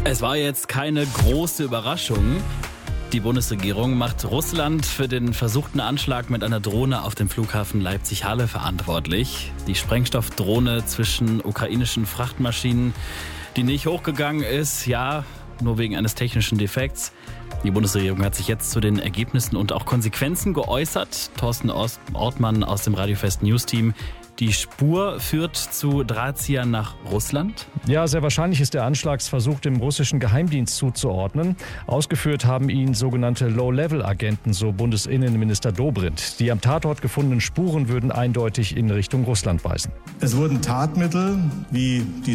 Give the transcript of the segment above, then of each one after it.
Es war jetzt keine große Überraschung. Die Bundesregierung macht Russland für den versuchten Anschlag mit einer Drohne auf dem Flughafen Leipzig-Halle verantwortlich. Die Sprengstoffdrohne zwischen ukrainischen Frachtmaschinen, die nicht hochgegangen ist, ja, nur wegen eines technischen Defekts. Die Bundesregierung hat sich jetzt zu den Ergebnissen und auch Konsequenzen geäußert. Thorsten Ortmann aus dem Radiofest News Team. Die Spur führt zu Drahtziehern nach Russland? Ja, sehr wahrscheinlich ist der Anschlagsversuch dem russischen Geheimdienst zuzuordnen. Ausgeführt haben ihn sogenannte Low-Level-Agenten, so Bundesinnenminister Dobrindt. Die am Tatort gefundenen Spuren würden eindeutig in Richtung Russland weisen. Es wurden Tatmittel wie die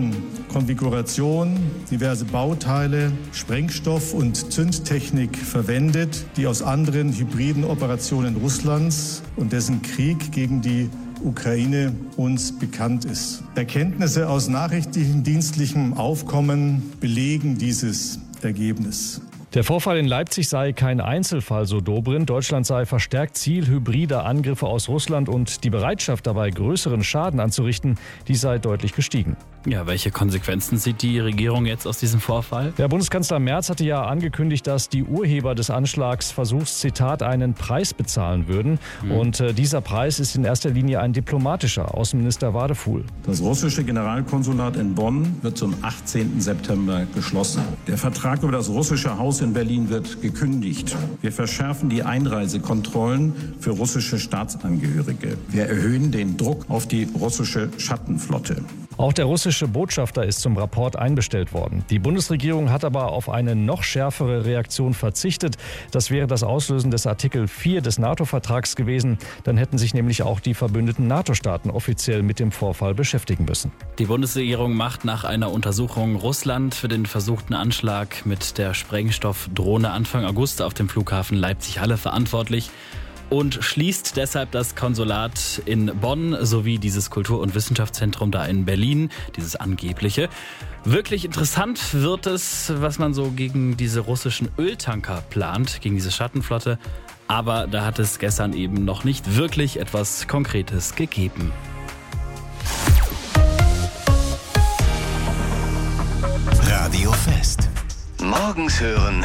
Drohnenkonfiguration, diverse Bauteile, Sprengstoff und Zündtechnik verwendet, die aus anderen hybriden Operationen Russlands und dessen Krieg gegen die Ukraine uns bekannt ist. Erkenntnisse aus nachrichtendienstlichem Aufkommen belegen dieses Ergebnis. Der Vorfall in Leipzig sei kein Einzelfall, so Dobrindt. Deutschland sei verstärkt Ziel hybrider Angriffe aus Russland und die Bereitschaft dabei, größeren Schaden anzurichten, die sei deutlich gestiegen. Ja, welche Konsequenzen zieht die Regierung jetzt aus diesem Vorfall? Der Bundeskanzler Merz hatte ja angekündigt, dass die Urheber des Anschlagsversuchs, Zitat, einen Preis bezahlen würden. Und dieser Preis ist in erster Linie ein diplomatischer. Außenminister Wadefuhl. Das russische Generalkonsulat in Bonn wird zum 18. September geschlossen. Der Vertrag über das russische Haus in Berlin wird gekündigt. Wir verschärfen die Einreisekontrollen für russische Staatsangehörige. Wir erhöhen den Druck auf die russische Schattenflotte. Auch der russische Botschafter ist zum Rapport einbestellt worden. Die Bundesregierung hat aber auf eine noch schärfere Reaktion verzichtet. Das wäre das Auslösen des Artikel 4 des NATO-Vertrags gewesen. Dann hätten sich nämlich auch die verbündeten NATO-Staaten offiziell mit dem Vorfall beschäftigen müssen. Die Bundesregierung macht nach einer Untersuchung Russland für den versuchten Anschlag mit der Sprengstoffdrohne Anfang August auf dem Flughafen Leipzig-Halle verantwortlich und schließt deshalb das Konsulat in Bonn sowie dieses Kultur- und Wissenschaftszentrum da in Berlin, dieses angebliche. Wirklich interessant wird es, was man so gegen diese russischen Öltanker plant, gegen diese Schattenflotte. Aber da hat es gestern eben noch nicht wirklich etwas Konkretes gegeben. Radio Fest. Morgens hören,